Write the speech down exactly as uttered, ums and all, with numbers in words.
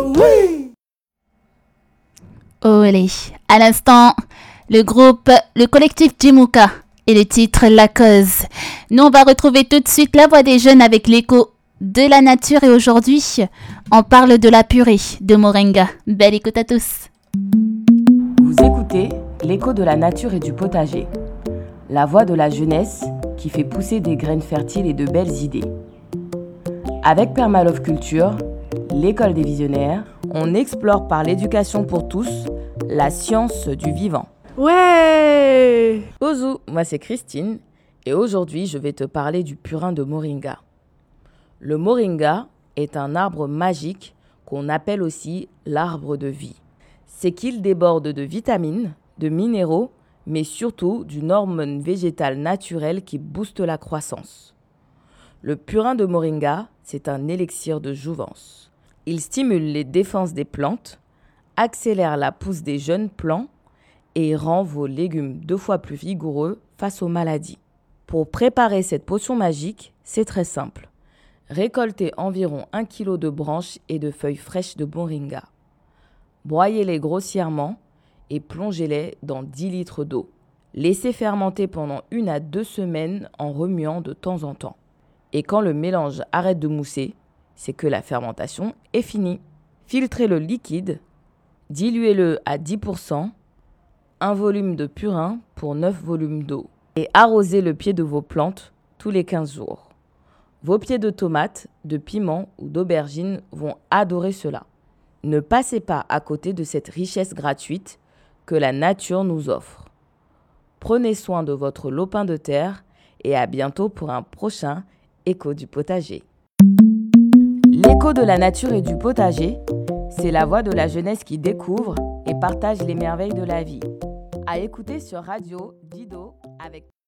Olé. À l'instant, le groupe, le collectif Jimuka et le titre La Cause. Nous, on va retrouver tout de suite la voix des jeunes avec l'écho de la nature et aujourd'hui, on parle de la purée de moringa. Belle écoute à tous. Vous écoutez l'écho de la nature et du potager. La voix de la jeunesse qui fait pousser des graines fertiles et de belles idées. Avec Permalove Culture, l'école des visionnaires, on explore par l'éducation pour tous la science du vivant. Ouais! Ozu, moi c'est Christine et aujourd'hui je vais te parler du purin de moringa. Le moringa est un arbre magique qu'on appelle aussi l'arbre de vie. C'est qu'il déborde de vitamines, de minéraux, mais surtout d'une hormone végétale naturelle qui booste la croissance. Le purin de moringa, c'est un élixir de jouvence. Il stimule les défenses des plantes, accélère la pousse des jeunes plants et rend vos légumes deux fois plus vigoureux face aux maladies. Pour préparer cette potion magique, c'est très simple. Récoltez environ un kilo de branches et de feuilles fraîches de moringa. Broyez-les grossièrement et plongez-les dans dix litres d'eau. Laissez fermenter pendant une à deux semaines en remuant de temps en temps. Et quand le mélange arrête de mousser, c'est que la fermentation est finie. Filtrez le liquide, diluez-le à dix pour cent, un volume de purin pour neuf volumes d'eau. Et arrosez le pied de vos plantes tous les quinze jours. Vos pieds de tomates, de piments ou d'aubergines vont adorer cela. Ne passez pas à côté de cette richesse gratuite que la nature nous offre. Prenez soin de votre lopin de terre et à bientôt pour un prochain écho du potager. L'écho de la nature et du potager, c'est la voix de la jeunesse qui découvre et partage les merveilles de la vie. À écouter sur Radio Dido avec